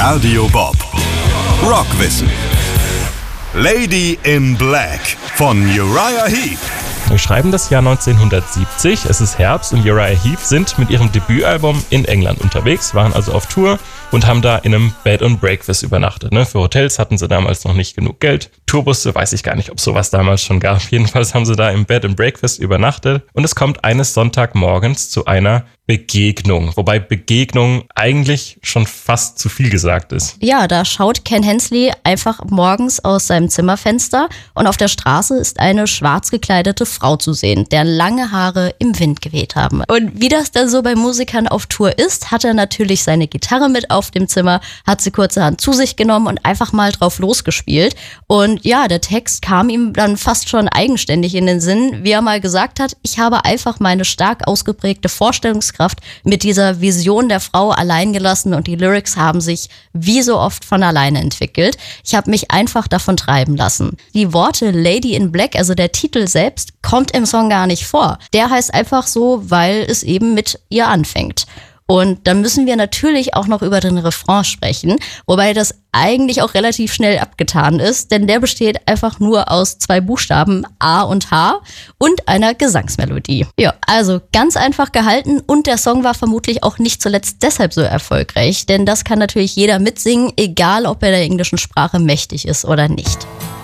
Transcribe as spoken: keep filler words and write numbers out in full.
Radio Bob. Rockwissen. Lady in Black von Uriah Heep. Wir schreiben das Jahr neunzehnhundertsiebzig, es ist Herbst und Uriah Heep sind mit ihrem Debütalbum in England unterwegs, waren also auf Tour und haben da in einem Bed and Breakfast übernachtet. Ne? Für Hotels hatten sie damals noch nicht genug Geld. Tourbusse, weiß ich gar nicht, ob sowas damals schon gab. Jedenfalls haben sie da im Bed and Breakfast übernachtet und es kommt eines Sonntagmorgens zu einer Begegnung, wobei Begegnung eigentlich schon fast zu viel gesagt ist. Ja, da schaut Ken Hensley einfach morgens aus seinem Zimmerfenster und auf der Straße ist eine schwarz gekleidete Frau zu sehen, deren lange Haare im Wind geweht haben. Und wie das dann so bei Musikern auf Tour ist, hat er natürlich seine Gitarre mit auf dem Zimmer, hat sie kurzerhand zu sich genommen und einfach mal drauf losgespielt. Und ja, der Text kam ihm dann fast schon eigenständig in den Sinn, wie er mal gesagt hat, ich habe einfach meine stark ausgeprägte Vorstellungskraft mit dieser Vision der Frau allein gelassen und die Lyrics haben sich wie so oft von alleine entwickelt. Ich habe mich einfach davon treiben lassen. Die Worte Lady in Black, also der Titel selbst, kommt im Song gar nicht vor. Der heißt einfach so, weil es eben mit ihr anfängt. Und dann müssen wir natürlich auch noch über den Refrain sprechen, wobei das eigentlich auch relativ schnell abgetan ist, denn der besteht einfach nur aus zwei Buchstaben A und H und einer Gesangsmelodie. Ja, also ganz einfach gehalten und der Song war vermutlich auch nicht zuletzt deshalb so erfolgreich, denn das kann natürlich jeder mitsingen, egal ob er der englischen Sprache mächtig ist oder nicht.